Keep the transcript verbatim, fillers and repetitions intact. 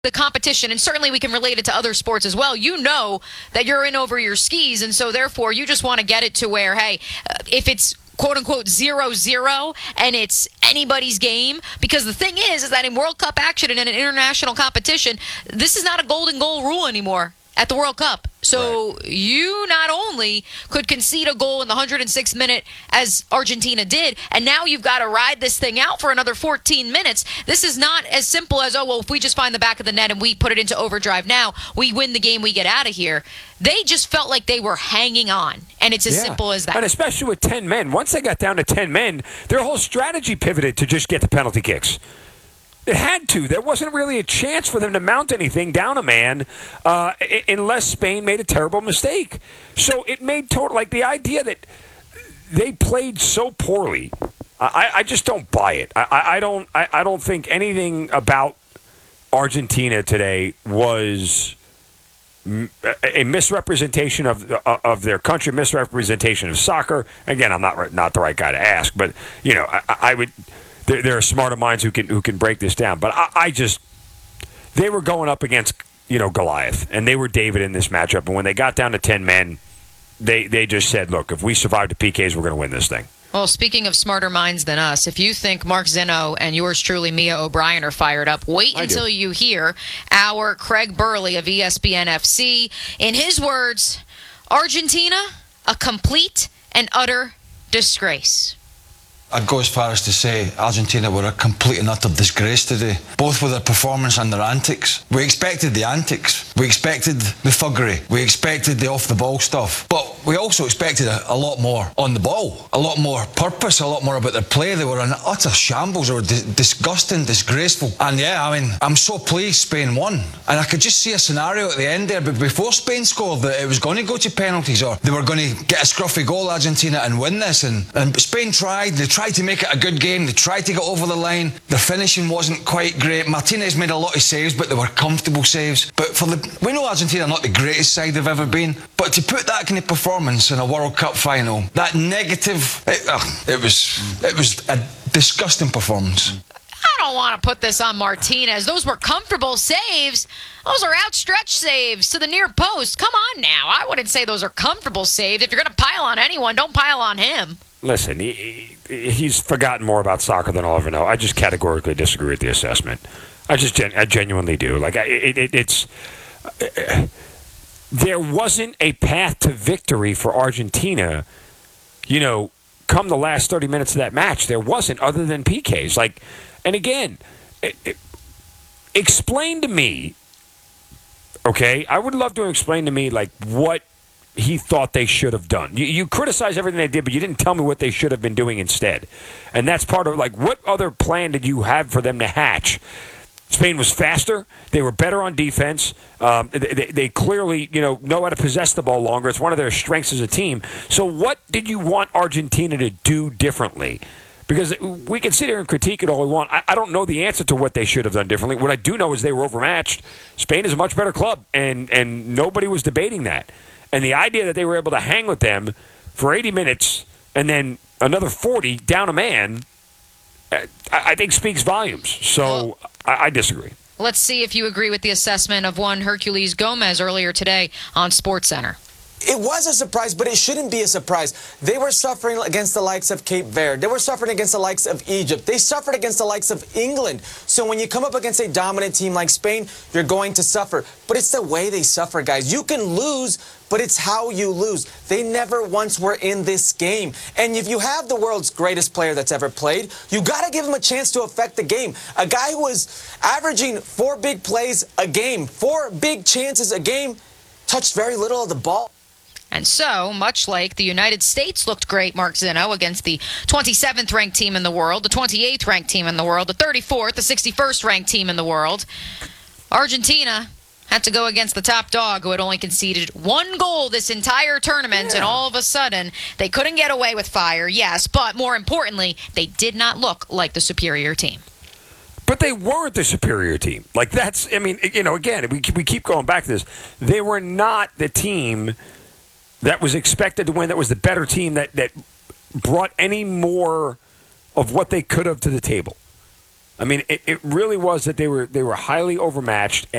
the competition, and certainly we can relate it to other sports as well. You know that you're in over your skis, and so therefore you just want to get it to where, hey, uh, if it's quote unquote zero zero and it's anybody's game, because the thing is, is that in World Cup action and in an international competition, this is not a golden goal rule anymore at the World Cup. So right. You not only could concede a goal in the one hundred sixth minute as Argentina did, and now you've got to ride this thing out for another fourteen minutes. This is not as simple as, oh, well, if we just find the back of the net and we put it into overdrive now, we win the game, we get out of here. They just felt like they were hanging on, and it's as yeah. simple as that. And especially with ten men. Once they got down to ten men, their whole strategy pivoted to just get the penalty kicks. It had to. There wasn't really a chance for them to mount anything down a man uh, unless Spain made a terrible mistake. So it made total, like the idea that they played so poorly, I, I just don't buy it. I, I don't I, I don't think anything about Argentina today was a misrepresentation of of their country, misrepresentation of soccer. Again, I'm not not the right guy to ask, but you know, I, I would. There, there are smarter minds who can who can break this down, but I, I just they were going up against you know Goliath, and they were David in this matchup. And when they got down to ten men, they they just said, "Look, if we survive the P Ks, we're going to win this thing." Well, speaking of smarter minds than us, if you think Mark Zinno and yours truly, Mia O'Brien, are fired up, wait I until do. you hear our Craig Burley of E S P N F C. In his words, Argentina, a complete and utter disgrace. I'd go as far as to say Argentina were a complete and utter disgrace today, both with their performance and their antics. We expected the antics. We expected the thuggery. We expected the off-the-ball stuff. But we also expected a, a lot more on the ball, a lot more purpose, a lot more about their play. They were an utter shambles. They were di- disgusting, disgraceful. And yeah, I mean, I'm so pleased Spain won. And I could just see a scenario at the end there, but before Spain scored, that it was going to go to penalties, or they were going to get a scruffy goal, Argentina, and win this. And, and Spain tried. They tried to make it a good game. They tried to get over the line. Their finishing wasn't quite great. Martinez made a lot of saves, but they were comfortable saves. But for the, we know Argentina are not the greatest side they've ever been, but to put that kind of performance in a World Cup final, that negative, it, uh, it was it was a disgusting performance. I don't want to put this on Martinez. Those were comfortable saves. Those are outstretched saves to the near post. Come on now. I wouldn't say those are comfortable saves. If you're going to pile on anyone, don't pile on him. Listen, he, he's forgotten more about soccer than I'll ever know. I just categorically disagree with the assessment. I just gen- I genuinely do. Like it, it, it's uh, there wasn't a path to victory for Argentina. You know, come the last thirty minutes of that match, there wasn't, other than P Ks. Like, and again, it, it, explain to me. Okay, I would love to explain to me like what he thought they should have done. You, you criticize everything they did, but you didn't tell me what they should have been doing instead. And that's part of, like, what other plan did you have for them to hatch? Spain was faster. They were better on defense. Um, they, they, they clearly, you know, know how to possess the ball longer. It's one of their strengths as a team. So what did you want Argentina to do differently? Because we can sit here and critique it all we want. I, I don't know the answer to what they should have done differently. What I do know is they were overmatched. Spain is a much better club, and, and nobody was debating that. And the idea that they were able to hang with them for eighty minutes and then another forty down a man, I, I think speaks volumes. So well, I, I disagree. Let's see if you agree with the assessment of one Herculez Gomez earlier today on SportsCenter. It was a surprise, but it shouldn't be a surprise. They were suffering against the likes of Cape Verde. They were suffering against the likes of Egypt. They suffered against the likes of England. So when you come up against a dominant team like Spain, you're going to suffer. But it's the way they suffer, guys. You can lose, but it's how you lose. They never once were in this game. And if you have the world's greatest player that's ever played, you got to give him a chance to affect the game. A guy who was averaging four big plays a game, four big chances a game, touched very little of the ball. And so, much like the United States looked great, Mark Zinno, against the twenty-seventh ranked team in the world, the twenty-eighth ranked team in the world, the thirty-fourth, the sixty-first ranked team in the world, Argentina had to go against the top dog who had only conceded one goal this entire tournament, yeah. And all of a sudden, they couldn't get away with fire, yes, but more importantly, they did not look like the superior team. But they weren't the superior team. Like, that's, I mean, you know, again, we, we keep going back to this. They were not the team that was expected to win, that was the better team, that, that brought any more of what they could have to the table. I mean, it, it really was that they were they were highly overmatched.